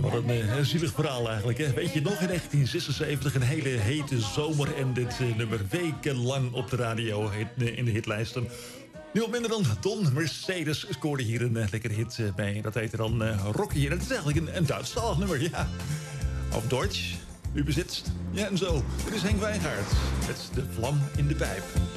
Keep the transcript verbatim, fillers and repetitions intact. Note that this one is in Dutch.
Wat een uh, zielig verhaal eigenlijk. Hè? Weet je nog, in negentien zesenzeventig een hele hete zomer... en dit uh, nummer wekenlang op de radio hit, uh, in de hitlijsten. Niemand minder dan Don Mercedes scoorde hier een uh, lekkere hit uh, bij. Dat heette dan uh, Rocky. En het is eigenlijk een, een Duitsstalig nummer, ja. Of Deutsch, u bezitst. Ja, en zo. Dit is Henk Wijngaard met De Vlam in de Pijp.